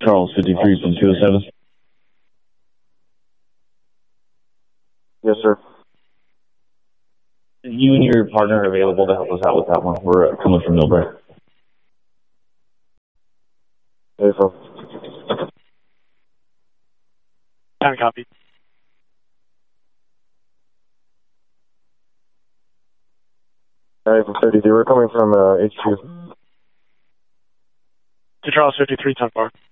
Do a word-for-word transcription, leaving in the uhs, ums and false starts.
Charles fifty-three from two oh seven. Yes, sir. You and your partner are available to help us out with that one. We're uh, coming from Millbrae. Hey, from. Time copy. Hey, from thirty-three. We're coming from uh, H Q. To Charles fifty-three, ten bar.